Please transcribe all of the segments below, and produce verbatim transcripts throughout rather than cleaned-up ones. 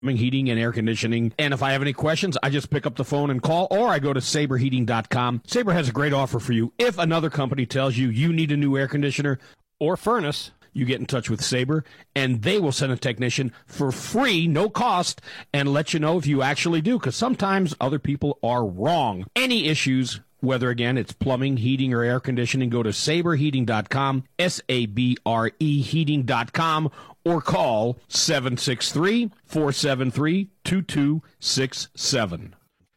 heating and air conditioning. And if I have any questions, I just pick up the phone and call, or I go to sabre heating dot com. Sabre has a great offer for you. If another company tells you you need a new air conditioner or furnace, you get in touch with Sabre, and they will send a technician for free, no cost, and let you know if you actually do, because sometimes other people are wrong. Any issues, whether, again, it's plumbing, heating, or air conditioning, go to sabre heating dot com, S A B R E heating dot com, or call seven six three, four seven three, two two six seven.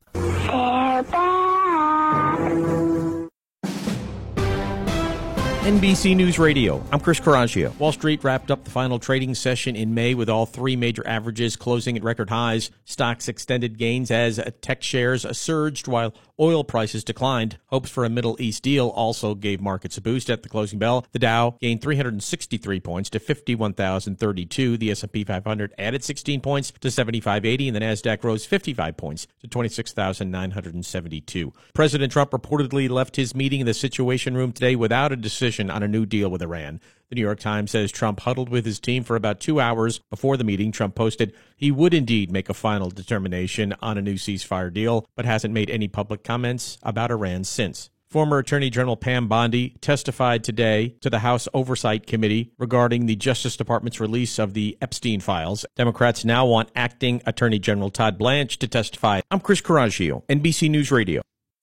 N B C News Radio. I'm Chris Coraggio. Wall Street wrapped up the final trading session in May with all three major averages closing at record highs. Stocks extended gains as tech shares surged while oil prices declined. Hopes for a Middle East deal also gave markets a boost at the closing bell. The Dow gained three hundred sixty-three points to fifty-one thousand thirty-two. The S and P five hundred added sixteen points to seventy-five eighty, and the NASDAQ rose fifty-five points to twenty-six thousand nine hundred seventy-two. President Trump reportedly left his meeting in the Situation Room today without a decision on a new deal with Iran. The New York Times says Trump huddled with his team for about two hours before the meeting. Trump posted he would indeed make a final determination on a new ceasefire deal, but hasn't made any public comments about Iran since. Former Attorney General Pam Bondi testified today to the House Oversight Committee regarding the Justice Department's release of the Epstein files. Democrats now want Acting Attorney General Todd Blanche to testify. I'm Chris Coraggio, N B C News Radio.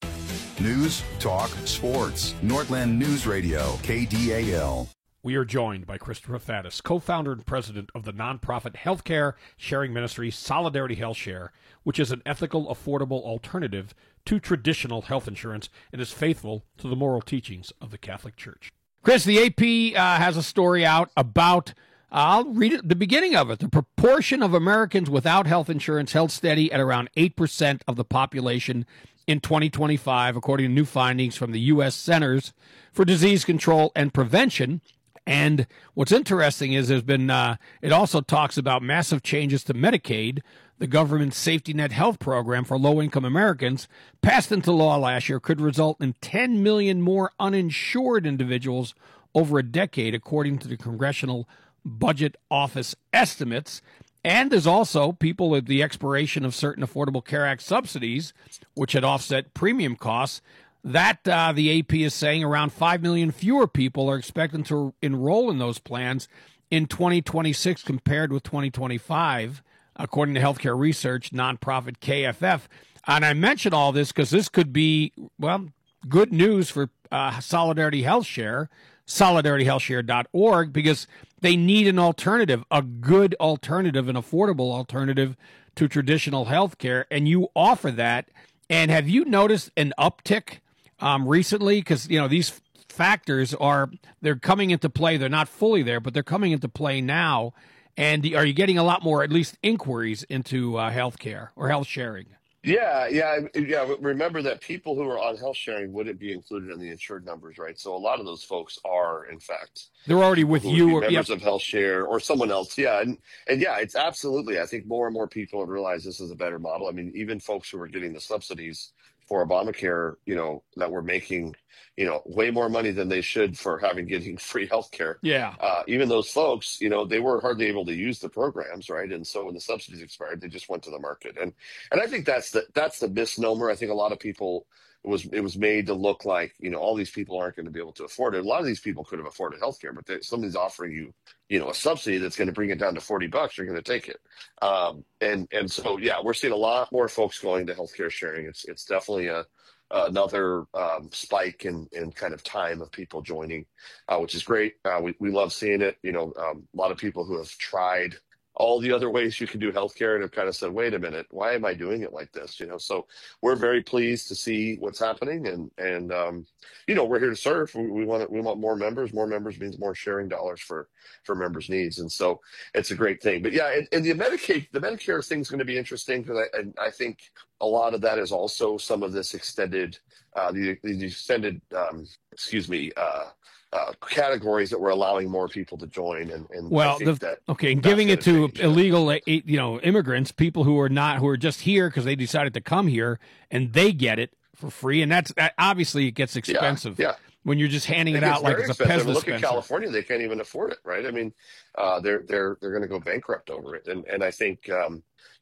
News, talk, sports. Northland News Radio, K D A L. We are joined by Christopher Faddis, co-founder and president of the nonprofit healthcare sharing ministry Solidarity Health Share, which is an ethical, affordable alternative to traditional health insurance and is faithful to the moral teachings of the Catholic Church. Chris, the A P uh, has a story out about, uh, I'll read it, the beginning of it. The proportion of Americans without health insurance held steady at around eight percent of the population in twenty twenty-five, according to new findings from the U S Centers for Disease Control and Prevention. And what's interesting is there's been, uh, it also talks about massive changes to Medicaid, the government's safety net health program for low-income Americans, passed into law last year, could result in ten million more uninsured individuals over a decade, according to the Congressional Budget Office estimates. And there's also people at the expiration of certain Affordable Care Act subsidies, which had offset premium costs. That, uh, the A P is saying, around five million fewer people are expected to enroll in those plans in twenty twenty-six compared with twenty twenty-five, according to healthcare research nonprofit K F F. And I mention all this because this could be, well, good news for uh, Solidarity Health Share, solidarity health share dot org, because they need an alternative, a good alternative, an affordable alternative to traditional health care, and you offer that. And have you noticed an uptick um, recently? Because, you know, these factors are, they're coming into play. They're not fully there, but they're coming into play now. And are you getting a lot more, at least, inquiries into uh, health care or health sharing? Yeah, yeah, yeah. Remember that people who are on health sharing wouldn't be included in the insured numbers, right? So a lot of those folks are, in fact, they're already with you, or members yep. of health share or someone else. Yeah, and and yeah, it's absolutely. I think more and more people have realized this is a better model. I mean, even folks who are getting the subsidies for Obamacare, you know, that were making, you know, way more money than they should for having getting free health care. Yeah. Uh, even those folks, you know, they were hardly able to use the programs, right? And so when the subsidies expired, they just went to the market. And and I think that's the that's the misnomer. I think a lot of people, it was it was made to look like, you know, all these people aren't going to be able to afford it. A lot of these people could have afforded health care, but they, somebody's offering you, you know, a subsidy that's going to bring it down to forty bucks. You're going to take it. Um, and and so, yeah, we're seeing a lot more folks going to healthcare sharing. It's it's definitely a another um, spike in, in kind of time of people joining, uh, which is great. Uh, we, we love seeing it. You know, um, a lot of people who have tried all the other ways you can do healthcare and have kind of said, wait a minute, why am I doing it like this? You know, so we're very pleased to see what's happening. And, and um, you know, we're here to serve. We, we want we want more members. More members means more sharing dollars for, for members' needs. And so it's a great thing. But yeah, and, and the Medicaid, the Medicare thing is going to be interesting because I, and I think a lot of that is also some of this extended, uh, the, the extended, um, excuse me, uh, Uh, categories that we're allowing more people to join, and, and well, I think the, that okay, and giving it to change, illegal, uh, you know, immigrants, people who are not, who are just here because they decided to come here, and they get it for free, and that's that, obviously it gets expensive. Yeah, when you're just handing it It gets out like very it's a Pez expensive. Look dispenser. at California; they can't even afford it, right? I mean, uh, they're they're they're going to go bankrupt over it, and and I think um,